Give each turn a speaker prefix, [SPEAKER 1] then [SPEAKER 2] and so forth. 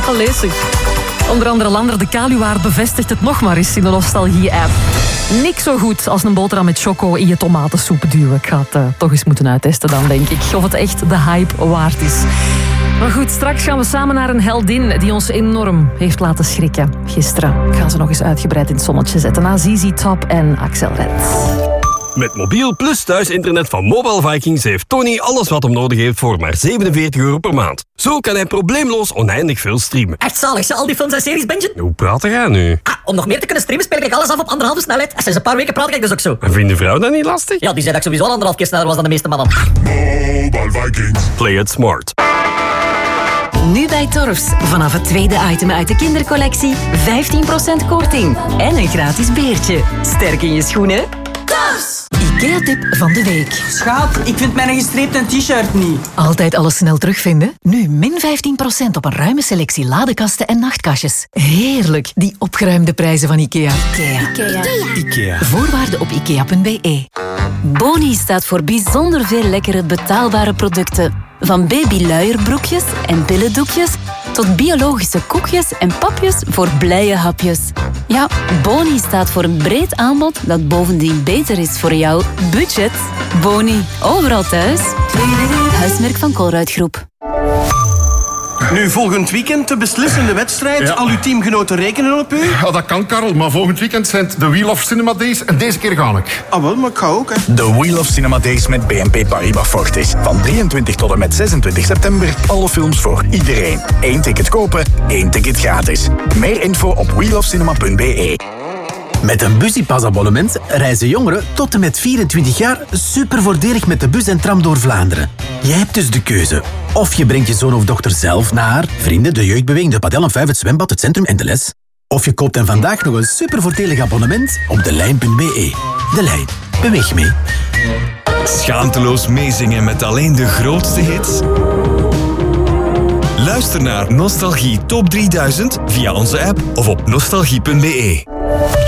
[SPEAKER 1] Allee zeg. Onder andere Lander de Kaluwaard bevestigt het nog maar eens in de Nostalgie-app. Niks zo goed als een boterham met choco in je tomatensoep duwen. Ik ga het toch eens moeten uittesten dan, denk ik. Of het echt de hype waard is. Maar goed, straks gaan we samen naar een heldin die ons enorm heeft laten schrikken. Gisteren gaan ze nog eens uitgebreid in het zonnetje zetten na ZZ Top en Axel Red.
[SPEAKER 2] Met mobiel plus thuisinternet van Mobile Vikings heeft Tony alles wat hem nodig heeft voor maar €47 per maand. Zo kan hij probleemloos oneindig veel streamen.
[SPEAKER 3] Echt zalig, al die films en series bingen?
[SPEAKER 2] Hoe praat jij nu?
[SPEAKER 3] Om nog meer te kunnen streamen speel ik alles af op 1,5 snelheid. En sinds een paar weken praat ik dus ook zo.
[SPEAKER 2] En vindt de vrouw dat niet lastig?
[SPEAKER 3] Ja, die zei dat ik sowieso 1,5 keer sneller was dan de meeste mannen.
[SPEAKER 4] Mobile Vikings.
[SPEAKER 2] Play it smart.
[SPEAKER 5] Nu bij Torfs. Vanaf het tweede item uit de kindercollectie 15% korting. En een gratis beertje. Sterk in je schoenen. Torfs! IKEA-tip van de week.
[SPEAKER 6] Schat, ik vind mijn gestreepte t-shirt niet.
[SPEAKER 5] Altijd alles snel terugvinden? Nu min 15% op een ruime selectie ladekasten en nachtkastjes. Heerlijk, die opgeruimde prijzen van IKEA. IKEA. Voorwaarden op ikea.be. Boni staat voor bijzonder veel lekkere betaalbare producten. Van babyluierbroekjes en billendoekjes tot biologische koekjes en papjes voor blije hapjes. Ja, Boni staat voor een breed aanbod dat bovendien beter is voor jouw budget. Boni, overal thuis. Huismerk van Colruyt-groep.
[SPEAKER 7] Nu, volgend weekend de beslissende wedstrijd.
[SPEAKER 8] Ja.
[SPEAKER 7] Al uw teamgenoten rekenen op u.
[SPEAKER 8] Ja, dat kan, Karel, maar volgend weekend zijn het de Wheel of Cinema Days en deze keer ga ik.
[SPEAKER 7] Ah wel, maar ik ga ook, hè.
[SPEAKER 9] De Wheel of Cinema Days met BNP Paribas Fortis. Van 23 tot en met 26 september. Alle films voor iedereen. 1 ticket kopen, 1 ticket gratis. Meer info op wheelofcinema.be.
[SPEAKER 10] Met een Busypass-abonnement reizen jongeren tot en met 24 jaar super voordelig met de bus en tram door Vlaanderen. Jij hebt dus de keuze. Of je brengt je zoon of dochter zelf naar vrienden, de jeugdbeweging, de padel en 5, het zwembad, het centrum en de les. Of je koopt hen vandaag nog een super voordelig abonnement op delijn.be. De Lijn. Beweeg mee.
[SPEAKER 11] Schaamteloos meezingen met alleen de grootste hits? Luister naar Nostalgie Top 3000 via onze app of op nostalgie.be.